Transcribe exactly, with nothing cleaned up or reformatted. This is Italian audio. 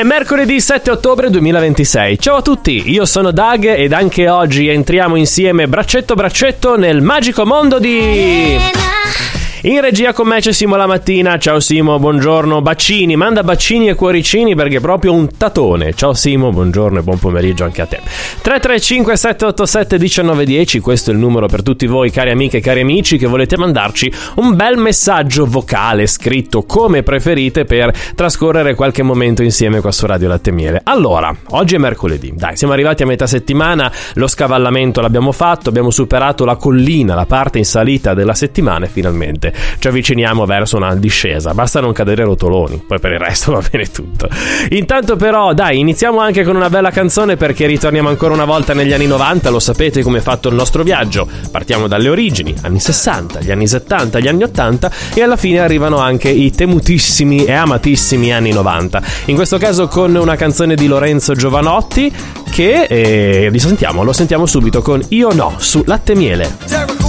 mercoledì sette ottobre duemilaventisei. Ciao a tutti, io sono Doug ed anche oggi entriamo insieme braccetto a braccetto nel magico mondo di... In regia con me c'è Simo la mattina. Ciao Simo, buongiorno. Bacini, manda bacini e cuoricini perché è proprio un tatone. Ciao Simo, buongiorno e buon pomeriggio anche a te. tre tre cinque sette otto sette uno nove uno zero, questo è il numero per tutti voi cari amiche e cari amici che volete mandarci un bel messaggio vocale scritto come preferite per trascorrere qualche momento insieme qua su Radio Latte e Miele. Allora, oggi è mercoledì, dai, siamo arrivati a metà settimana, lo scavallamento l'abbiamo fatto, abbiamo superato la collina, la parte in salita della settimana e finalmente ci avviciniamo verso una discesa. Basta non cadere rotoloni, poi per il resto va bene tutto. Intanto però dai, iniziamo anche con una bella canzone perché ritorniamo ancora una volta negli anni novanta. Lo sapete come è fatto il nostro viaggio, partiamo dalle origini, anni sessanta, gli anni settanta, gli anni ottanta e alla fine arrivano anche i temutissimi e amatissimi anni novanta. In questo caso con una canzone di Lorenzo Giovanotti che eh, li sentiamo, lo sentiamo subito con Io No su Latte e Miele.